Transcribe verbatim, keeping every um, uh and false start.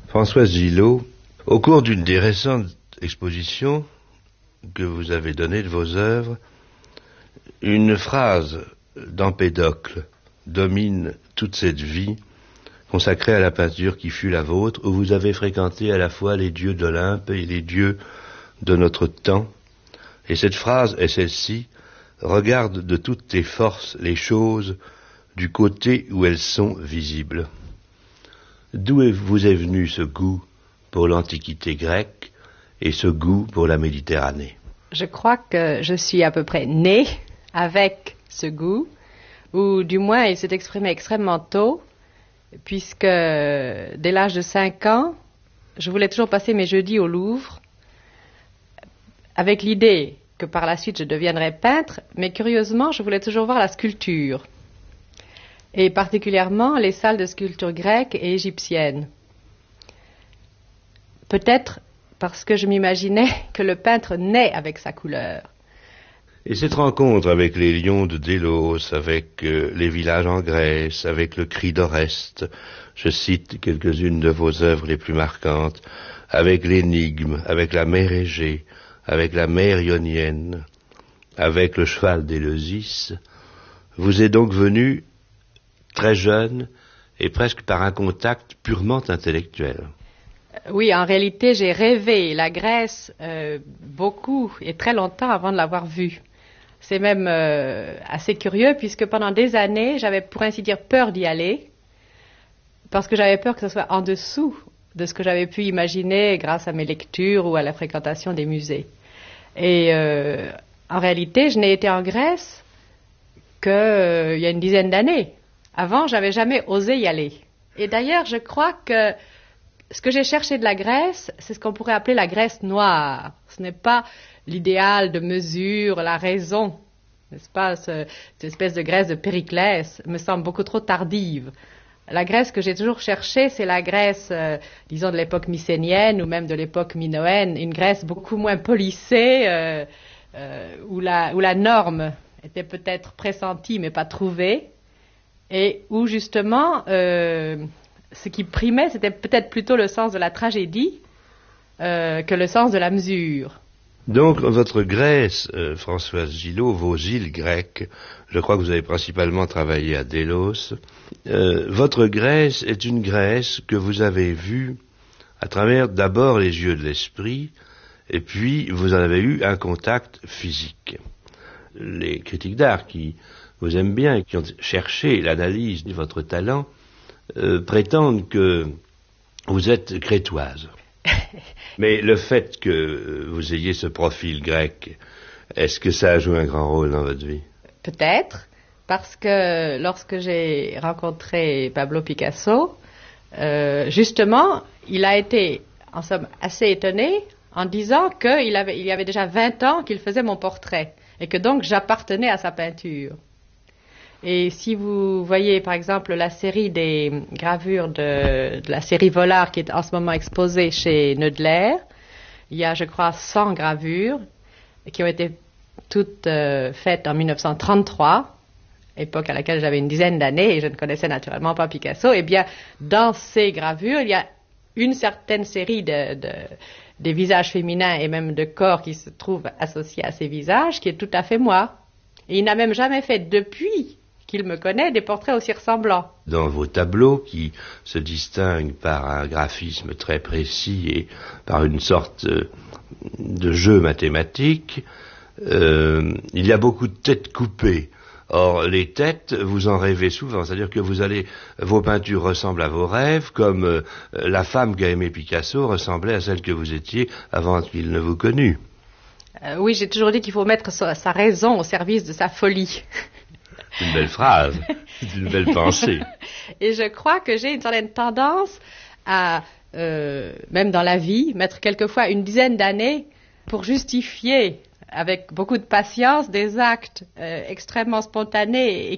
Françoise Gillot, au cours d'une des récentes expositions que vous avez données de vos œuvres, une phrase d'Empédocle domine toute cette vie consacrée à la peinture qui fut la vôtre, où vous avez fréquenté à la fois les dieux d'Olympe et les dieux de notre temps. Et cette phrase est celle-ci: regarde de toutes tes forces les choses du côté où elles sont visibles. D'où vous est venu ce goût pour l'Antiquité grecque et ce goût pour la Méditerranée? Je crois que je suis à peu près née avec ce goût, ou du moins il s'est exprimé extrêmement tôt, puisque dès l'âge de cinq ans, je voulais toujours passer mes jeudis au Louvre, avec l'idée que par la suite je deviendrais peintre, mais curieusement je voulais toujours voir la sculpture, et particulièrement les salles de sculpture grecques et égyptiennes. Peut-être parce que je m'imaginais que le peintre naît avec sa couleur. Et cette rencontre avec les lions de Délos, avec euh, les villages en Grèce, avec le cri d'Oreste, je cite quelques-unes de vos œuvres les plus marquantes, avec l'énigme, avec la mer Égée, avec la mer Ionienne, avec le cheval d'Éleusis, vous est donc venu très jeune et presque par un contact purement intellectuel. Oui, en réalité, j'ai rêvé la Grèce euh, beaucoup et très longtemps avant de l'avoir vue. C'est même euh, assez curieux puisque pendant des années, j'avais pour ainsi dire peur d'y aller parce que j'avais peur que ce soit en dessous de ce que j'avais pu imaginer grâce à mes lectures ou à la fréquentation des musées. Et euh, en réalité, je n'ai été en Grèce qu'il euh, y a une dizaine d'années. Avant, j'avais jamais osé y aller. Et d'ailleurs, je crois que ce que j'ai cherché de la Grèce, c'est ce qu'on pourrait appeler la Grèce noire. Ce n'est pas l'idéal de mesure, la raison, n'est-ce pas? Ce, cette espèce de Grèce de Périclès me semble beaucoup trop tardive. La Grèce que j'ai toujours cherchée, c'est la Grèce, euh, disons, de l'époque mycénienne ou même de l'époque minoenne, une Grèce beaucoup moins polissée, euh, euh, où, la, où la norme était peut-être pressentie mais pas trouvée, et où justement euh, ce qui primait, c'était peut-être plutôt le sens de la tragédie euh, que le sens de la mesure. Donc, votre Grèce, euh, Françoise Gillot, vos îles grecques, je crois que vous avez principalement travaillé à Délos, euh, votre Grèce est une Grèce que vous avez vue à travers d'abord les yeux de l'esprit, et puis vous en avez eu un contact physique. Les critiques d'art qui vous aiment bien et qui ont cherché l'analyse de votre talent euh, prétendent que vous êtes crétoise. Mais le fait que vous ayez ce profil grec, est-ce que ça a joué un grand rôle dans votre vie? Peut-être, parce que lorsque j'ai rencontré Pablo Picasso, euh, justement, il a été, en somme, assez étonné en disant qu'il avait, il y avait déjà vingt ans qu'il faisait mon portrait et que donc j'appartenais à sa peinture. Et si vous voyez par exemple la série des gravures de, de la série Vollard qui est en ce moment exposée chez Knoedler, il y a je crois cent gravures qui ont été toutes euh, faites en mille neuf cent trente-trois, époque à laquelle j'avais une dizaine d'années et je ne connaissais naturellement pas Picasso. Et bien dans ces gravures il y a une certaine série de, de, des visages féminins et même de corps qui se trouvent associés à ces visages qui est tout à fait moi. Et il n'a même jamais fait depuis qu'il me connaît, des portraits aussi ressemblants. Dans vos tableaux, qui se distinguent par un graphisme très précis et par une sorte de jeu mathématique, euh, il y a beaucoup de têtes coupées. Or, les têtes, vous en rêvez souvent, c'est-à-dire que vous allez, vos peintures ressemblent à vos rêves, comme euh, la femme qu'a aimé Picasso ressemblait à celle que vous étiez avant qu'il ne vous connût. Euh, oui, j'ai toujours dit qu'il faut mettre sa, sa raison au service de sa folie. C'est une belle phrase, c'est une belle pensée. Et je crois que j'ai une certaine tendance à, euh, même dans la vie, mettre quelquefois une dizaine d'années pour justifier avec beaucoup de patience des actes euh, extrêmement spontanés et